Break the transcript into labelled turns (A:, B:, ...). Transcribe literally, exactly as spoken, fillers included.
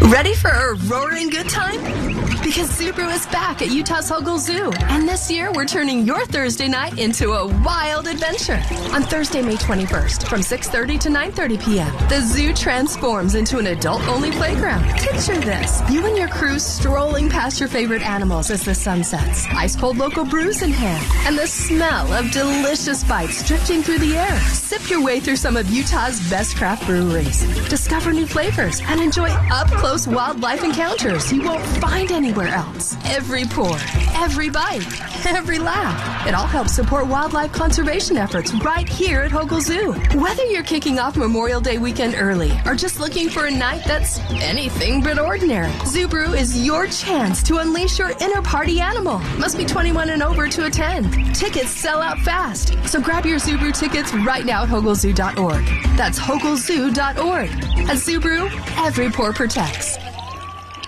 A: Ready for a roaring good time? Because Subaru is back at Utah's Hogle Zoo. And this year, we're turning your Thursday night into a wild adventure. On Thursday, May twenty-first, from six thirty to nine thirty p.m., the zoo transforms into an adult-only playground. Picture this. You and your crew strolling past your favorite animals as the sun sets. Ice-cold local brews in hand. And the smell of delicious bites drifting through the air. Sip your way through some of Utah's best craft breweries. Discover new flavors and enjoy up-close wildlife encounters you won't find anywhere else. Every pour, every bite, every laugh. It all helps support wildlife conservation efforts right here at Hogle Zoo. Whether you're kicking off Memorial Day weekend early or just looking for a night that's anything but ordinary, Subaru is your chance to unleash your inner party animal. Must be twenty-one and over to attend. Tickets sell out fast, so grab your Subaru tickets right now at hogle zoo dot org. That's hogle zoo dot org. At Subaru, every pour protects.